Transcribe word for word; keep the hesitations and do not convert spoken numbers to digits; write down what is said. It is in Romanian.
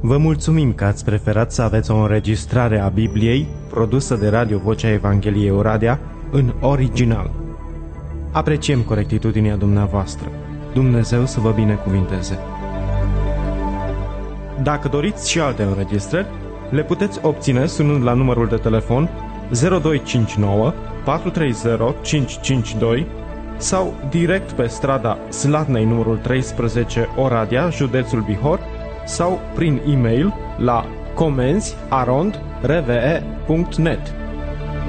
Vă mulțumim că ați preferat să aveți o înregistrare a Bibliei produsă de Radio Vocea Evangheliei Oradea în original. Apreciem corectitudinea dumneavoastră. Dumnezeu să vă binecuvinteze. Dacă doriți și alte înregistrări, le puteți obține sunând la numărul de telefon zero doi cinci nouă patru trei zero cinci cinci doi sau direct pe strada Slatnei numărul treisprezece Oradea, județul Bihor, sau prin e-mail la comenzi arond r v e punct net.